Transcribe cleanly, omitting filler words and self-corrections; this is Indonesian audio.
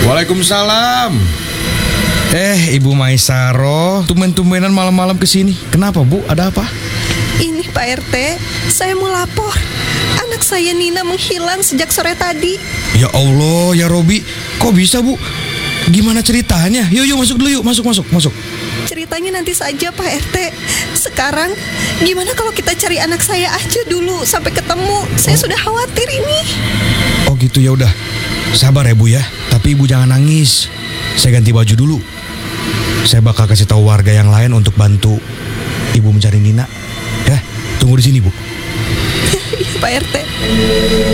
Waalaikumsalam. Ibu Maisaro, tumben-tumbenan malam-malam kesini. Kenapa, Bu? Ada apa? Ini Pak RT, saya mau lapor. Anak saya Nina menghilang sejak sore tadi. Ya Allah, ya Robi. Kok bisa, Bu? Gimana ceritanya? Yuk masuk dulu yuk. Masuk. Ceritanya nanti saja Pak RT. Sekarang gimana kalau kita cari anak saya aja dulu sampai ketemu? Saya sudah khawatir ini. Oh gitu, ya udah. Sabar ya, Bu ya. Tapi Ibu jangan nangis. Saya ganti baju dulu. Saya bakal kasih tahu warga yang lain untuk bantu Ibu mencari Nina. Ya, tunggu di sini, Bu. Iya Pak RT.